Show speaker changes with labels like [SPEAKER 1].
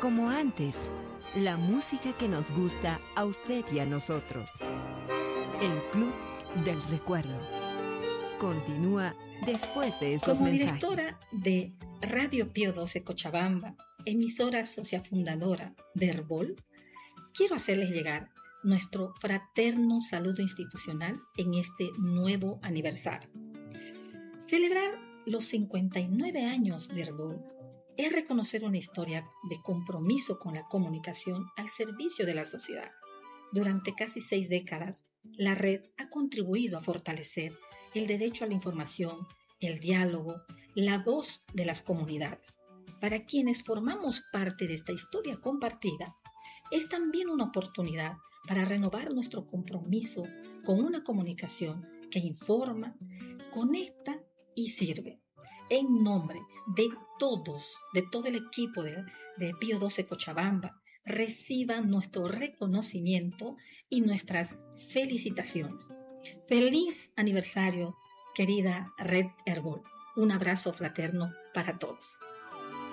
[SPEAKER 1] Como antes, la música que nos gusta a usted y a nosotros. El Club del Recuerdo. Continúa después de estos
[SPEAKER 2] Como
[SPEAKER 1] mensajes.
[SPEAKER 2] directora de Radio Pío XII Cochabamba, emisora socia fundadora de Herbol, quiero hacerles llegar nuestro fraterno saludo institucional en este nuevo aniversario. Celebrar los 59 años de Herbol es reconocer una historia de compromiso con la comunicación al servicio de la sociedad. Durante casi 6 décadas, la red ha contribuido a fortalecer el derecho a la información, el diálogo, la voz de las comunidades. Para quienes formamos parte de esta historia compartida, es también una oportunidad para renovar nuestro compromiso con una comunicación que informa, conecta y sirve. En nombre de todos, de todo el equipo de Pío XII Cochabamba, reciban nuestro reconocimiento y nuestras felicitaciones. ¡Feliz aniversario, querida Red Herbol! Un abrazo fraterno para todos.